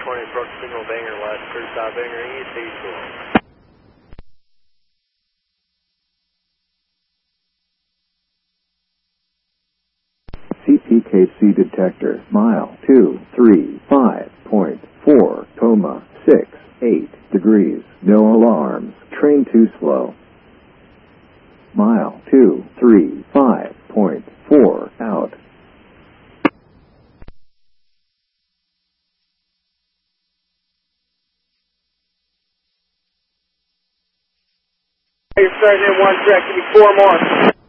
20 approach signal Banger West, 35 Banger East, 812. CPKC detector, mile 235.4, 68 no alarms, train too slow. Mile 235.4 out. You're starting in 1 check, give me 4 more.